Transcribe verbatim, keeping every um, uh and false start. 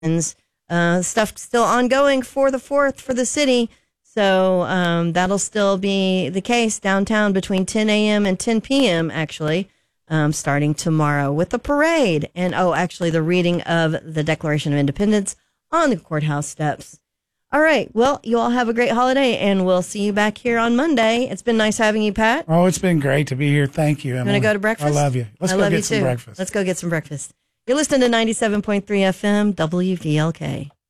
Uh, stuff still ongoing for the fourth for the city. So um, that'll still be the case downtown between ten a.m. and ten p.m. actually, um, starting tomorrow with the parade. And, oh, actually the reading of the Declaration of Independence on the courthouse steps. All right. Well, you all have a great holiday, and we'll see you back here on Monday. It's been nice having you, Pat. Oh, it's been great to be here. Thank you, Emily. You want to go to breakfast? I love you. Let's I go love get you some too. breakfast. Let's go get some breakfast. You're listening to ninety-seven point three F M, W V L K.